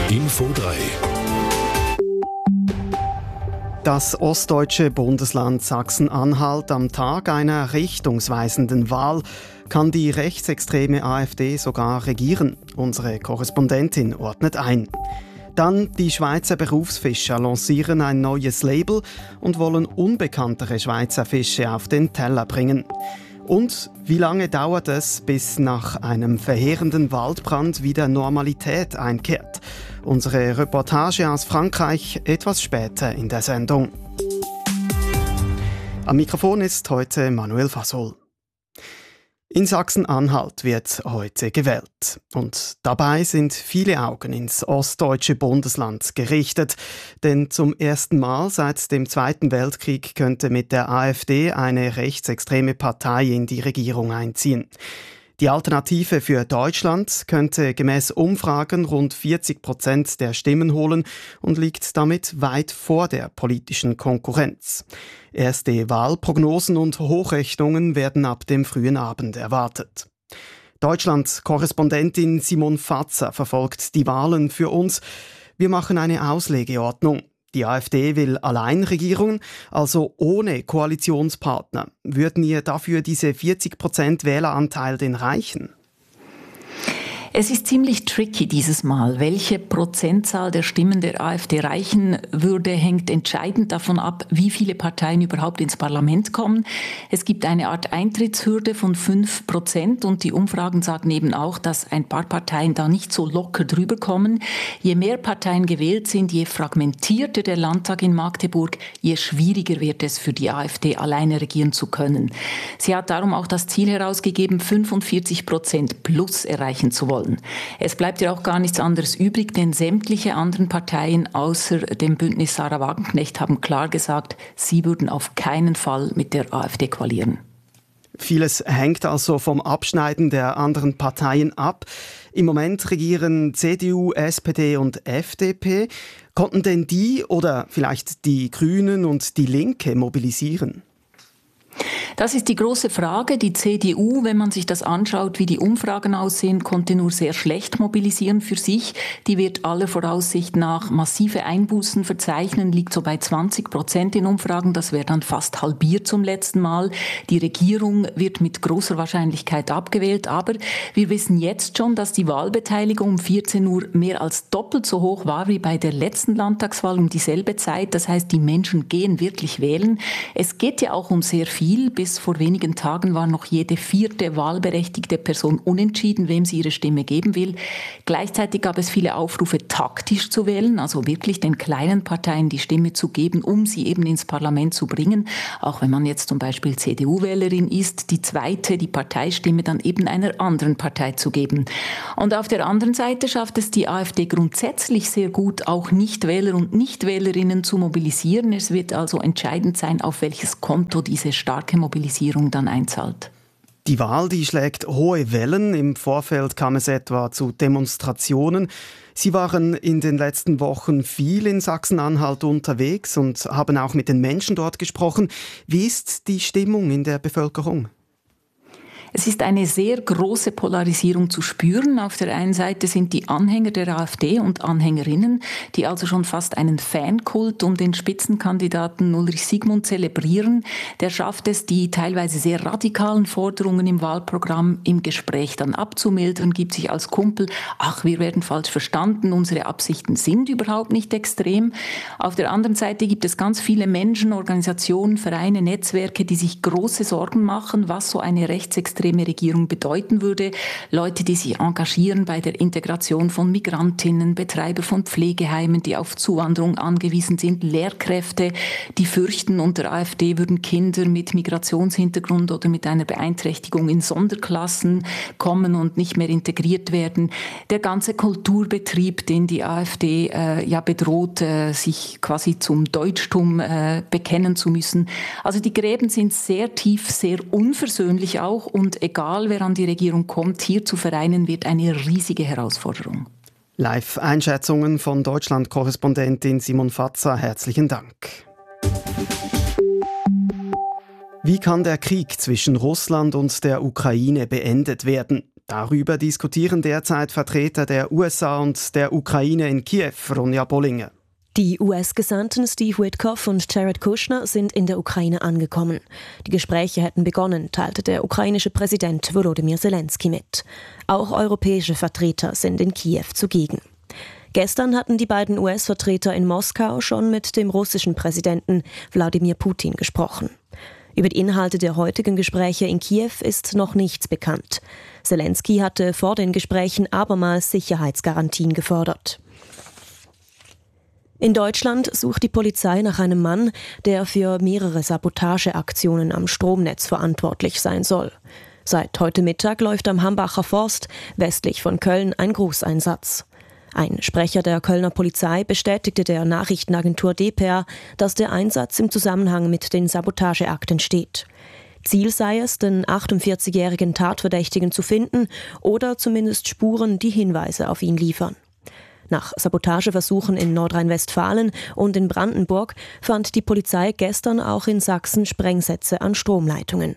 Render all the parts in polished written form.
Info 3. Das ostdeutsche Bundesland Sachsen-Anhalt am Tag einer richtungsweisenden Wahl kann die rechtsextreme AfD sogar regieren. Unsere Korrespondentin ordnet ein. Dann die Schweizer Berufsfischer lancieren ein neues Label und wollen unbekanntere Schweizer Fische auf den Teller bringen. Und wie lange dauert es, bis nach einem verheerenden Waldbrand wieder Normalität einkehrt? Unsere Reportage aus Frankreich etwas später in der Sendung. Am Mikrofon ist heute Manuel Fasol. In Sachsen-Anhalt wird heute gewählt. Und dabei sind viele Augen ins ostdeutsche Bundesland gerichtet. Denn zum ersten Mal seit dem Zweiten Weltkrieg könnte mit der AfD eine rechtsextreme Partei in die Regierung einziehen. Die Alternative für Deutschland könnte gemäß Umfragen rund 40% der Stimmen holen und liegt damit weit vor der politischen Konkurrenz. Erste Wahlprognosen und Hochrechnungen werden ab dem frühen Abend erwartet. Deutschland-Korrespondentin Simon Fatzer verfolgt die Wahlen für uns. Wir machen eine Auslegeordnung. Die AfD will Alleinregierung, also ohne Koalitionspartner. Würden ihr dafür diese 40% Wähleranteil denn reichen? Es ist ziemlich tricky dieses Mal. Welche Prozentzahl der Stimmen der AfD reichen würde, hängt entscheidend davon ab, wie viele Parteien überhaupt ins Parlament kommen. Es gibt eine Art Eintrittshürde von 5% und die Umfragen sagen eben auch, dass ein paar Parteien da nicht so locker drüber kommen. Je mehr Parteien gewählt sind, je fragmentierter der Landtag in Magdeburg, je schwieriger wird es für die AfD, alleine regieren zu können. Sie hat darum auch das Ziel herausgegeben, 45% plus erreichen zu wollen. Es bleibt ja auch gar nichts anderes übrig, denn sämtliche anderen Parteien außer dem Bündnis Sarah Wagenknecht haben klar gesagt, sie würden auf keinen Fall mit der AfD koalieren. Vieles hängt also vom Abschneiden der anderen Parteien ab. Im Moment regieren CDU, SPD und FDP. Konnten denn die oder vielleicht die Grünen und die Linke mobilisieren? Das ist die große Frage. Die CDU, wenn man sich das anschaut, wie die Umfragen aussehen, konnte nur sehr schlecht mobilisieren für sich. Die wird aller Voraussicht nach massive Einbußen verzeichnen, liegt so bei 20% in Umfragen. Das wäre dann fast halbiert zum letzten Mal. Die Regierung wird mit großer Wahrscheinlichkeit abgewählt. Aber wir wissen jetzt schon, dass die Wahlbeteiligung um 14 Uhr mehr als doppelt so hoch war wie bei der letzten Landtagswahl um dieselbe Zeit. Das heißt, die Menschen gehen wirklich wählen. Es geht ja auch um sehr viel. Bis vor wenigen Tagen war noch jede vierte wahlberechtigte Person unentschieden, wem sie ihre Stimme geben will. Gleichzeitig gab es viele Aufrufe, taktisch zu wählen, also wirklich den kleinen Parteien die Stimme zu geben, um sie eben ins Parlament zu bringen. Auch wenn man jetzt zum Beispiel CDU-Wählerin ist, die Parteistimme dann eben einer anderen Partei zu geben. Und auf der anderen Seite schafft es die AfD grundsätzlich sehr gut, auch Nichtwähler und Nichtwählerinnen zu mobilisieren. Es wird also entscheidend sein, auf welches Konto diese starke Mobilisierung dann einzahlt. Die Wahl, die schlägt hohe Wellen. Im Vorfeld kam es etwa zu Demonstrationen. Sie waren in den letzten Wochen viel in Sachsen-Anhalt unterwegs und haben auch mit den Menschen dort gesprochen. Wie ist die Stimmung in der Bevölkerung? Es ist eine sehr große Polarisierung zu spüren. Auf der einen Seite sind die Anhänger der AfD und Anhängerinnen, die also schon fast einen Fankult um den Spitzenkandidaten Ulrich Sigmund zelebrieren. Der schafft es, die teilweise sehr radikalen Forderungen im Wahlprogramm im Gespräch dann abzumildern, gibt sich als Kumpel, ach, wir werden falsch verstanden, unsere Absichten sind überhaupt nicht extrem. Auf der anderen Seite gibt es ganz viele Menschen, Organisationen, Vereine, Netzwerke, die sich große Sorgen machen, was so eine rechtsextreme Regierung bedeuten würde. Leute, die sich engagieren bei der Integration von Migrantinnen, Betreiber von Pflegeheimen, die auf Zuwanderung angewiesen sind, Lehrkräfte, die fürchten, unter AfD würden Kinder mit Migrationshintergrund oder mit einer Beeinträchtigung in Sonderklassen kommen und nicht mehr integriert werden. Der ganze Kulturbetrieb, den die AfD bedroht, sich quasi zum Deutschtum bekennen zu müssen. Also die Gräben sind sehr tief, sehr unversöhnlich auch und egal wer an die Regierung kommt, hier zu vereinen, wird eine riesige Herausforderung. Live-Einschätzungen von Deutschland-Korrespondentin Simon Fatzer. Herzlichen Dank. Wie kann der Krieg zwischen Russland und der Ukraine beendet werden? Darüber diskutieren derzeit Vertreter der USA und der Ukraine in Kiew, Ronja Bollinger. Die US-Gesandten Steve Witkoff und Jared Kushner sind in der Ukraine angekommen. Die Gespräche hätten begonnen, teilte der ukrainische Präsident Volodymyr Zelensky mit. Auch europäische Vertreter sind in Kiew zugegen. Gestern hatten die beiden US-Vertreter in Moskau schon mit dem russischen Präsidenten Wladimir Putin gesprochen. Über die Inhalte der heutigen Gespräche in Kiew ist noch nichts bekannt. Zelensky hatte vor den Gesprächen abermals Sicherheitsgarantien gefordert. In Deutschland sucht die Polizei nach einem Mann, der für mehrere Sabotageaktionen am Stromnetz verantwortlich sein soll. Seit heute Mittag läuft am Hambacher Forst westlich von Köln ein Großeinsatz. Ein Sprecher der Kölner Polizei bestätigte der Nachrichtenagentur dpa, dass der Einsatz im Zusammenhang mit den Sabotageakten steht. Ziel sei es, den 48-jährigen Tatverdächtigen zu finden oder zumindest Spuren, die Hinweise auf ihn liefern. Nach Sabotageversuchen in Nordrhein-Westfalen und in Brandenburg fand die Polizei gestern auch in Sachsen Sprengsätze an Stromleitungen.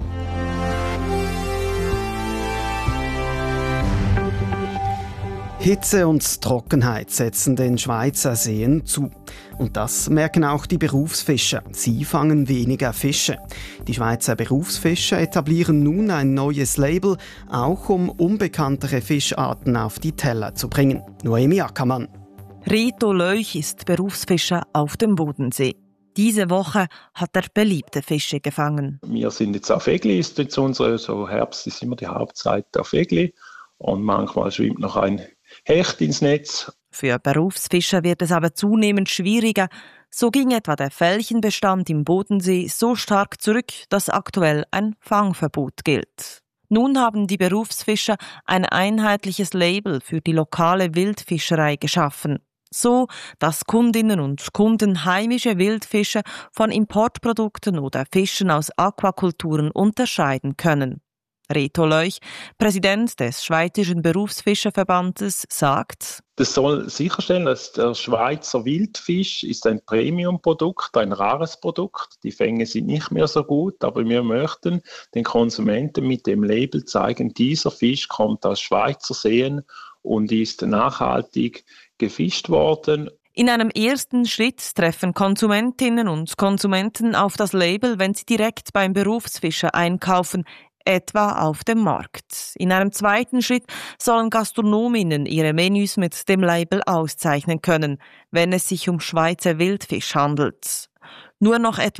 Hitze und Trockenheit setzen den Schweizer Seen zu. Und das merken auch die Berufsfischer. Sie fangen weniger Fische. Die Schweizer Berufsfischer etablieren nun ein neues Label, auch um unbekanntere Fischarten auf die Teller zu bringen. Noemi Ackermann. Reto Leuch ist Berufsfischer auf dem Bodensee. Diese Woche hat er beliebte Fische gefangen. Wir sind jetzt auf Egli, ist jetzt so Herbst ist immer die Hauptzeit auf Egli. Und manchmal schwimmt noch ein Hecht ins Netz. Für Berufsfischer wird es aber zunehmend schwieriger. So ging etwa der Felchenbestand im Bodensee so stark zurück, dass aktuell ein Fangverbot gilt. Nun haben die Berufsfischer ein einheitliches Label für die lokale Wildfischerei geschaffen. So, dass Kundinnen und Kunden heimische Wildfische von Importprodukten oder Fischen aus Aquakulturen unterscheiden können. Reto Leuch, Präsident des Schweizerischen Berufsfischerverbandes, sagt: Das soll sicherstellen, dass der Schweizer Wildfisch ist ein Premium-Produkt, ein rares Produkt. Die Fänge sind nicht mehr so gut, aber wir möchten den Konsumenten mit dem Label zeigen, dieser Fisch kommt aus Schweizer Seen und ist nachhaltig gefischt worden. In einem ersten Schritt treffen Konsumentinnen und Konsumenten auf das Label, wenn sie direkt beim Berufsfischer einkaufen, etwa auf dem Markt. In einem zweiten Schritt sollen Gastronominnen ihre Menüs mit dem Label auszeichnen können, wenn es sich um Schweizer Wildfisch handelt. Nur noch etwa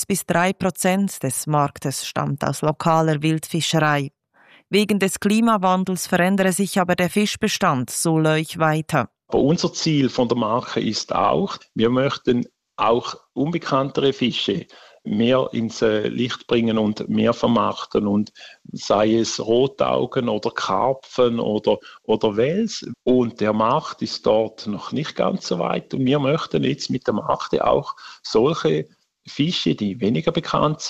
1-3% des Marktes stammt aus lokaler Wildfischerei. Wegen des Klimawandels verändere sich aber der Fischbestand, so Leuch weiter. Aber unser Ziel von der Marke ist auch, wir möchten auch unbekanntere Fische mehr ins Licht bringen und mehr vermarkten, und sei es Rotaugen oder Karpfen oder Wels. Und der Markt ist dort noch nicht ganz so weit, und wir möchten jetzt mit der Marke auch solche Fische, die weniger bekannt